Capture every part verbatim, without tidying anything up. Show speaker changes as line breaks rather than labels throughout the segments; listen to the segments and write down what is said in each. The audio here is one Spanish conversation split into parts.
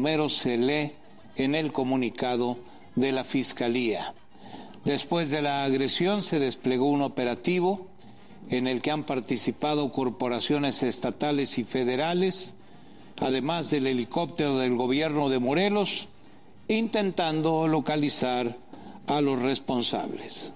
número se lee en el comunicado de la Fiscalía. Después de la agresión se desplegó un operativo en el que han participado corporaciones estatales y federales, además del helicóptero del gobierno de Morelos, intentando localizar a los responsables.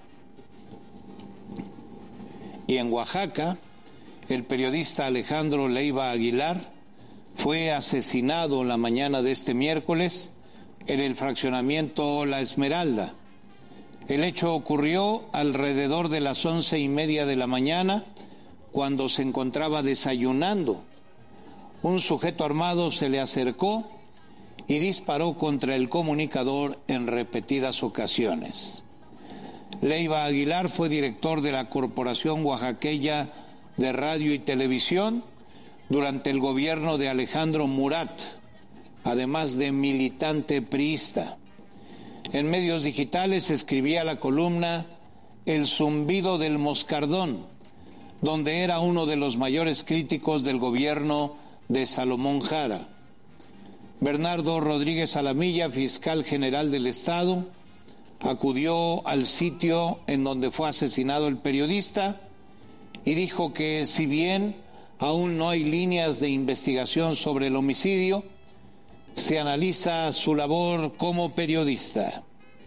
Y en Oaxaca, el periodista Alejandro Leiva Aguilar fue asesinado la mañana de este miércoles en el fraccionamiento La Esmeralda. El hecho ocurrió alrededor de las once y media de la mañana, cuando se encontraba desayunando. Un sujeto armado se le acercó y disparó contra el comunicador en repetidas ocasiones. Leiva Aguilar fue director de la Corporación Oaxaqueña de Radio y Televisión durante el gobierno de Alejandro Murat, además de militante priista. En medios digitales escribía la columna El zumbido del moscardón, donde era uno de los mayores críticos del gobierno de Salomón Jara. Bernardo Rodríguez Alamilla, fiscal general del Estado, acudió al sitio en donde fue asesinado el periodista y dijo que si bien aún no hay líneas de investigación sobre el homicidio, se analiza su labor como periodista.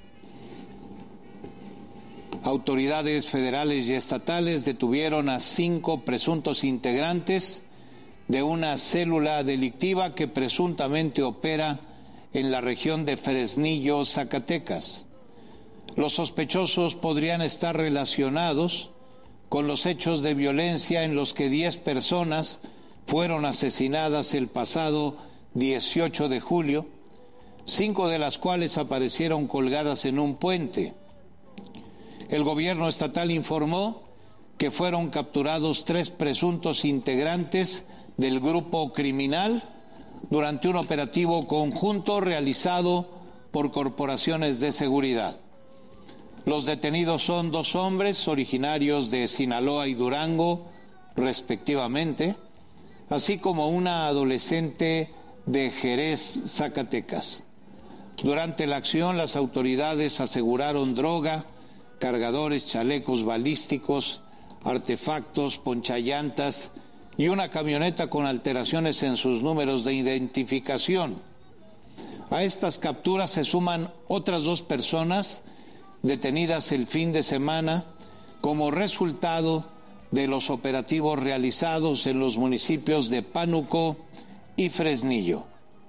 Autoridades federales y estatales detuvieron a cinco presuntos integrantes de una célula delictiva que presuntamente opera en la región de Fresnillo, Zacatecas. Los sospechosos podrían estar relacionados con los hechos de violencia en los que diez personas fueron asesinadas el pasado dieciocho de julio, cinco de las cuales aparecieron colgadas en un puente. El gobierno estatal informó que fueron capturados tres presuntos integrantes del grupo criminal durante un operativo conjunto realizado por corporaciones de seguridad. Los detenidos son dos hombres originarios de Sinaloa y Durango, respectivamente, así como una adolescente de Jerez, Zacatecas. Durante la acción, las autoridades aseguraron droga, cargadores, chalecos balísticos, artefactos, ponchallantas y una camioneta con alteraciones en sus números de identificación. A estas capturas se suman otras dos personas detenidas el fin de semana como resultado de los operativos realizados en los municipios de Pánuco y Fresnillo.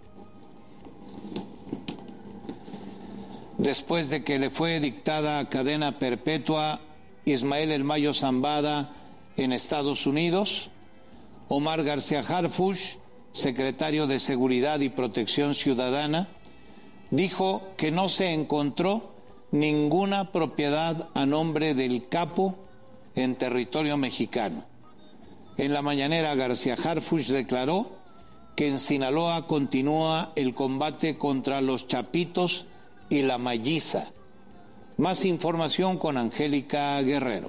Después de que le fue dictada cadena perpetua Ismael El Mayo Zambada en Estados Unidos, Omar García Harfuch, secretario de Seguridad y Protección Ciudadana, dijo que no se encontró ninguna propiedad a nombre del capo en territorio mexicano. En la mañanera, García Harfuch declaró que en Sinaloa continúa el combate contra los chapitos y la malliza. Más información con Angélica Guerrero.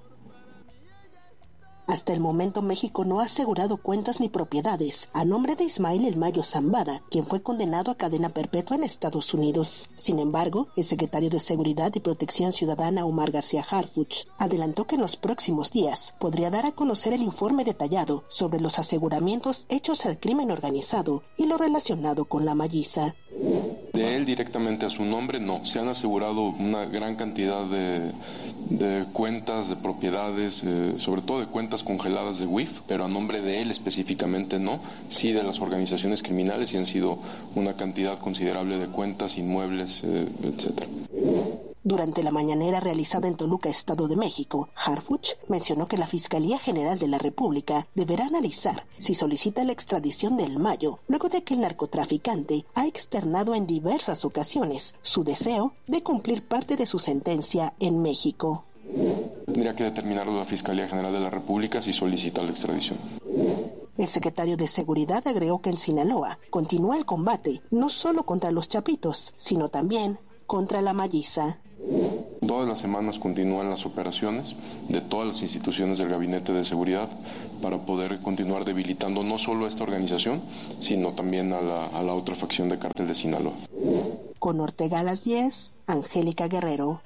Hasta el momento, México no ha asegurado cuentas ni propiedades a nombre de Ismael El Mayo Zambada, quien fue condenado a cadena perpetua en Estados Unidos. Sin embargo, el secretario de Seguridad y Protección Ciudadana, Omar García Harfuch, adelantó que en los próximos días podría dar a conocer el informe detallado sobre los aseguramientos hechos al crimen organizado y lo relacionado con la malliza.
De él directamente a su nombre, no. Se han asegurado una gran cantidad de, de cuentas, de propiedades, eh, sobre todo de cuentas congeladas de U I F, pero a nombre de él específicamente no. Sí de las organizaciones criminales, y han sido una cantidad considerable de cuentas, inmuebles, eh, etcétera.
Durante la mañanera realizada en Toluca, Estado de México, Harfuch mencionó que la Fiscalía General de la República deberá analizar si solicita la extradición de El Mayo, luego de que el narcotraficante ha externado en diversas ocasiones su deseo de cumplir parte de su sentencia en México.
Tendría que determinarlo la Fiscalía General de la República si solicita la extradición.
El secretario de Seguridad agregó que en Sinaloa continúa el combate no solo contra los chapitos, sino también contra la malliza.
Todas las semanas continúan las operaciones de todas las instituciones del Gabinete de Seguridad para poder continuar debilitando no solo a esta organización, sino también a la, a la otra facción de Cártel de Sinaloa.
Con Ortega a las diez, Angélica Guerrero.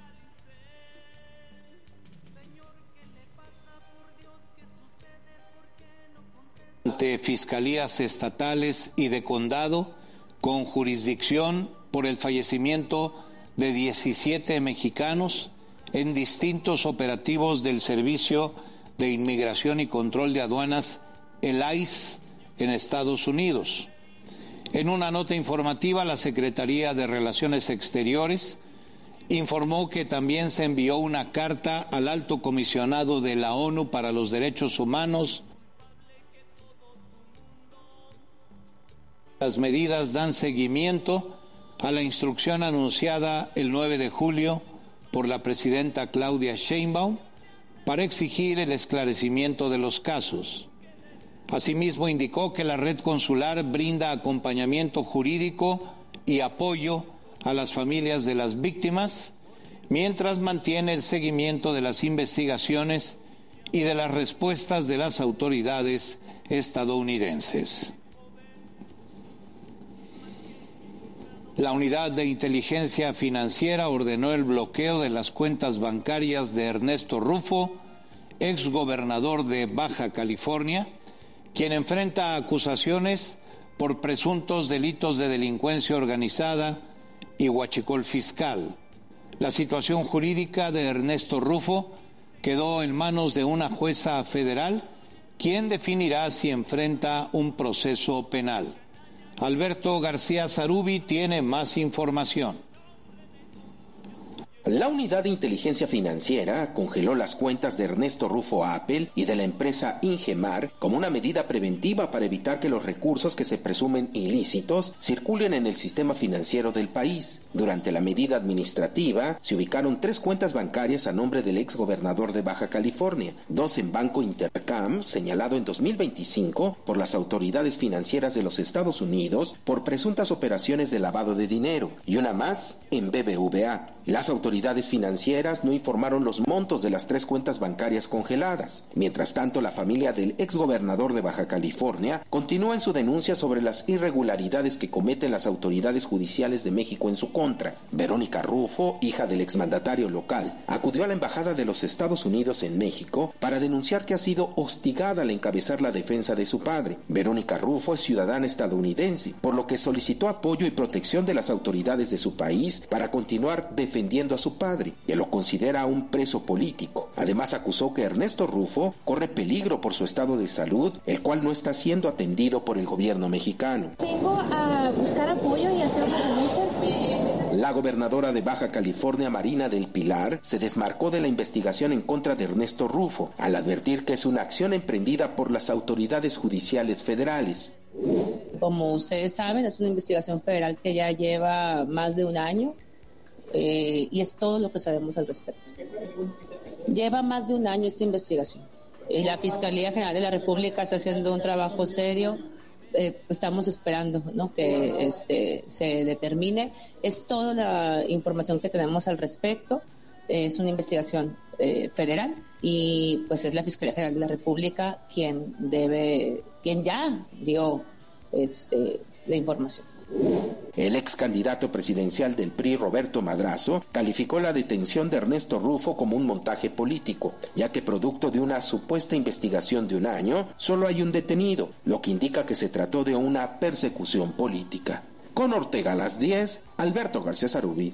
Ante fiscalías estatales y de condado con jurisdicción por el fallecimiento de diecisiete mexicanos en distintos operativos del Servicio de Inmigración y Control de Aduanas, el I C E, en Estados Unidos. En una nota informativa, la Secretaría de Relaciones Exteriores informó que también se envió una carta al Alto Comisionado de la ONU para los Derechos Humanos. Las medidas dan seguimiento a la instrucción anunciada el nueve de julio por la presidenta Claudia Sheinbaum para exigir el esclarecimiento de los casos. Asimismo, indicó que la red consular brinda acompañamiento jurídico y apoyo a las familias de las víctimas, mientras mantiene el seguimiento de las investigaciones y de las respuestas de las autoridades estadounidenses. La Unidad de Inteligencia Financiera ordenó el bloqueo de las cuentas bancarias de Ernesto Rufo, exgobernador de Baja California, quien enfrenta acusaciones por presuntos delitos de delincuencia organizada y huachicol fiscal. La situación jurídica de Ernesto Rufo quedó en manos de una jueza federal, quien definirá si enfrenta un proceso penal. Alberto García Zarubi tiene más información.
La Unidad de Inteligencia Financiera congeló las cuentas de Ernesto Rufo Apple y de la empresa Ingemar como una medida preventiva para evitar que los recursos que se presumen ilícitos circulen en el sistema financiero del país. Durante la medida administrativa, se ubicaron tres cuentas bancarias a nombre del exgobernador de Baja California, dos en Banco Intercam, señalado en dos mil veinticinco por las autoridades financieras de los Estados Unidos por presuntas operaciones de lavado de dinero, y una más en B B V A. Las autoridades financieras no informaron los montos de las tres cuentas bancarias congeladas. Mientras tanto, la familia del exgobernador de Baja California continúa en su denuncia sobre las irregularidades que cometen las autoridades judiciales de México en su contra. Verónica Rufo, hija del exmandatario local, acudió a la Embajada de los Estados Unidos en México para denunciar que ha sido hostigada al encabezar la defensa de su padre. Verónica Rufo es ciudadana estadounidense, por lo que solicitó apoyo y protección de las autoridades de su país para continuar defendiendo defendiendo a su padre, que lo considera un preso político. Además, acusó que Ernesto Rufo corre peligro por su estado de salud, el cual no está siendo atendido por el gobierno mexicano.
Vengo a buscar apoyo y hacer unas denuncias.
La gobernadora de Baja California, Marina del Pilar, se desmarcó de la investigación en contra de Ernesto Rufo, al advertir que es una acción emprendida por las autoridades judiciales federales.
Como ustedes saben, es una investigación federal que ya lleva más de un año. Eh, y es todo lo que sabemos al respecto. Lleva más de un año esta investigación. Eh, la Fiscalía General de la República está haciendo un trabajo serio. Eh, estamos esperando, ¿no?, que este, se determine. Es toda la información que tenemos al respecto. Eh, es una investigación eh, federal y pues es la Fiscalía General de la República quien debe, quien ya dio este, la información.
El ex candidato presidencial del P R I, Roberto Madrazo, calificó la detención de Ernesto Rufo como un montaje político, ya que producto de una supuesta investigación de un año, solo hay un detenido, lo que indica que se trató de una persecución política. Con Ortega a las diez, Alberto García Zarubi.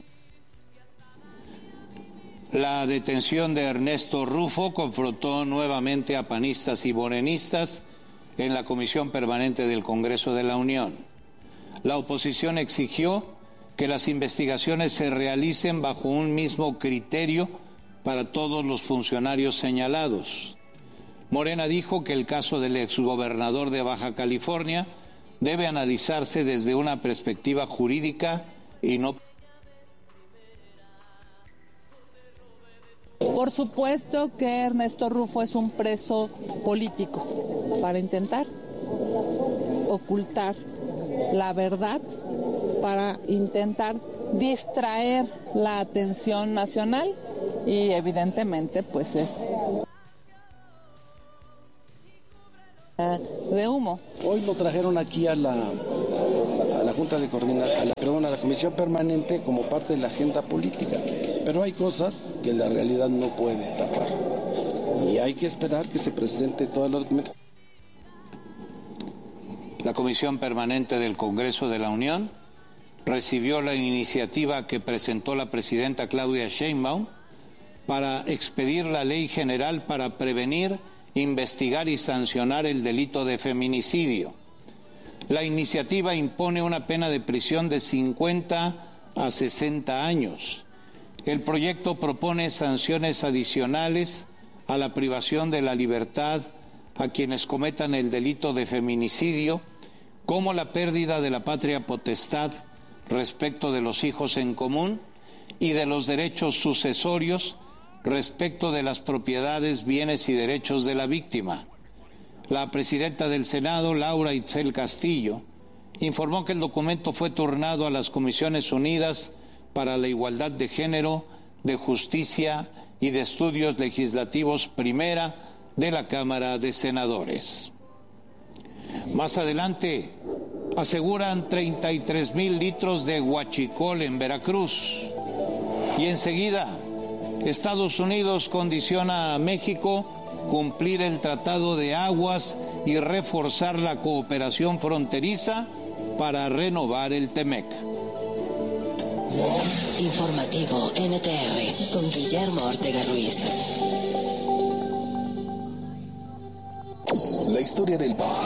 La detención de Ernesto Rufo confrontó nuevamente a panistas y morenistas en la Comisión Permanente del Congreso de la Unión. La oposición exigió que las investigaciones se realicen bajo un mismo criterio para todos los funcionarios señalados. Morena dijo que el caso del exgobernador de Baja California debe analizarse desde una perspectiva jurídica y no.
Por supuesto que Ernesto Rufo es un preso político para intentar ocultar la verdad, para intentar distraer la atención nacional y evidentemente pues es de humo.
Hoy lo trajeron aquí a la, a la Junta de Coordinación, perdón, a la Comisión Permanente como parte de la agenda política, pero hay cosas que la realidad no puede tapar y hay que esperar que se presente todos los documentos.
La Comisión Permanente del Congreso de la Unión recibió la iniciativa que presentó la presidenta Claudia Sheinbaum para expedir la Ley General para prevenir, investigar y sancionar el delito de feminicidio. La iniciativa impone una pena de prisión de cincuenta a sesenta años. El proyecto propone sanciones adicionales a la privación de la libertad a quienes cometan el delito de feminicidio, como la pérdida de la patria potestad respecto de los hijos en común y de los derechos sucesorios respecto de las propiedades, bienes y derechos de la víctima. La presidenta del Senado, Laura Itzel Castillo, informó que el documento fue turnado a las Comisiones Unidas para la Igualdad de Género, de Justicia y de Estudios Legislativos Primera de la Cámara de Senadores. Más adelante, aseguran treinta y tres mil litros de huachicol en Veracruz. Y enseguida, Estados Unidos condiciona a México cumplir el Tratado de Aguas y reforzar la cooperación fronteriza para renovar el Temec.
Informativo N T R con Guillermo Ortega Ruiz.
La historia del pop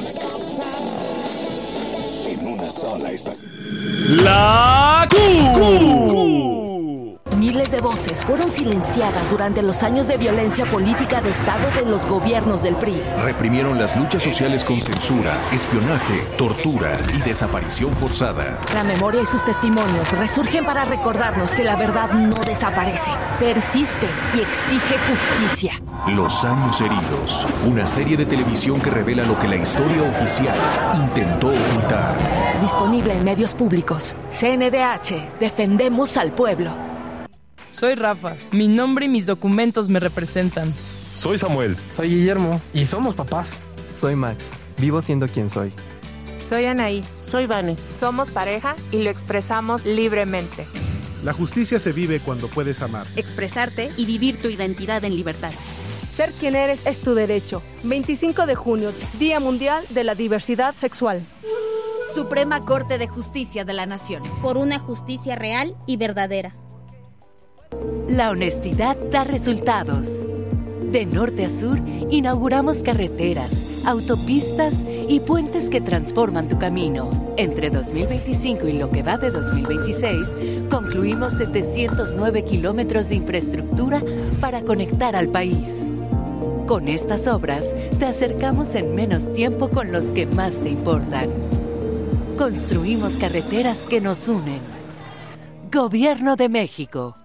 en una sola estación.
La Q.
Miles de voces fueron silenciadas durante los años de violencia política de Estado de los gobiernos del P R I.
Reprimieron las luchas sociales con censura, espionaje, tortura y desaparición forzada.
La memoria y sus testimonios resurgen para recordarnos que la verdad no desaparece, persiste y exige justicia.
Los años heridos, una serie de televisión que revela lo que la historia oficial intentó ocultar.
Disponible en medios públicos. C N D H, defendemos al pueblo.
Soy Rafa, mi nombre y mis documentos me representan.
Soy Samuel.
Soy Guillermo y somos papás.
Soy Max, vivo siendo quien soy.
Soy Anaí.
Soy Vane.
Somos pareja y lo expresamos libremente.
La justicia se vive cuando puedes amar,
expresarte y vivir tu identidad en libertad.
Ser quien eres es tu derecho. veinticinco de junio, Día Mundial de la Diversidad Sexual.
Suprema Corte de Justicia de la Nación.
Por una justicia real y verdadera.
La honestidad da resultados. De norte a sur, inauguramos carreteras, autopistas y puentes que transforman tu camino. Entre dos mil veinticinco y lo que va de dos mil veintiséis, concluimos setecientos nueve kilómetros de infraestructura para conectar al país. Con estas obras, te acercamos en menos tiempo con los que más te importan. Construimos carreteras que nos unen. Gobierno de México.